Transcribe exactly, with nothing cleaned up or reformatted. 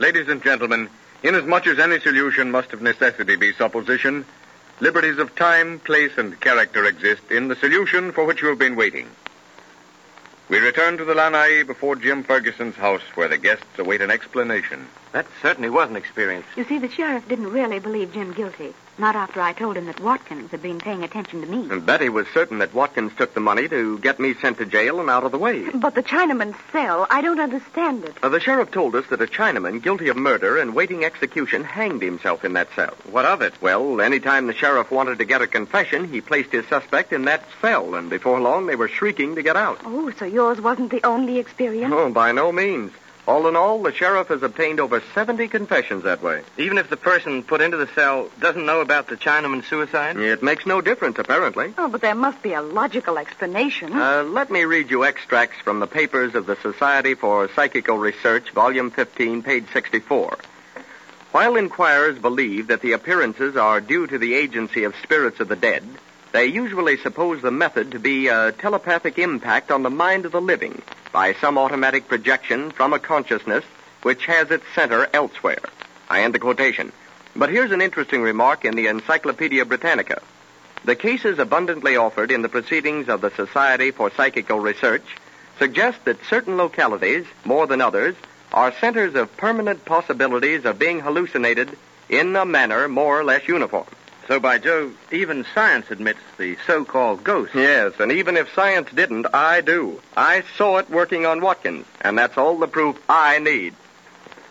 Ladies and gentlemen, inasmuch as any solution must of necessity be supposition, liberties of time, place, and character exist in the solution for which you have been waiting. We return to the Lanai before Jim Ferguson's house, where the guests await an explanation. That certainly was an experience. You see, the sheriff didn't really believe Jim guilty. Not after I told him that Watkins had been paying attention to me. And Betty was certain that Watkins took the money to get me sent to jail and out of the way. But the Chinaman's cell, I don't understand it. Uh, the sheriff told us that a Chinaman guilty of murder and waiting execution hanged himself in that cell. What of it? Well, any time the sheriff wanted to get a confession, he placed his suspect in that cell, and before long they were shrieking to get out. Oh, so yours wasn't the only experience? Oh, by no means. All in all, the sheriff has obtained over seventy confessions that way. Even if the person put into the cell doesn't know about the Chinaman's suicide? It makes no difference, apparently. Oh, but there must be a logical explanation. Uh, let me read you extracts from the papers of the Society for Psychical Research, Volume fifteen, page sixty-four. While inquirers believe that the appearances are due to the agency of spirits of the dead, they usually suppose the method to be a telepathic impact on the mind of the living by some automatic projection from a consciousness which has its center elsewhere. I end the quotation. But here's an interesting remark in the Encyclopedia Britannica. The cases abundantly offered in the proceedings of the Society for Psychical Research suggest that certain localities, more than others, are centers of permanent possibilities of being hallucinated in a manner more or less uniform. So, by Jove, even science admits the so-called ghost. Yes, and even if science didn't, I do. I saw it working on Watkins, and that's all the proof I need.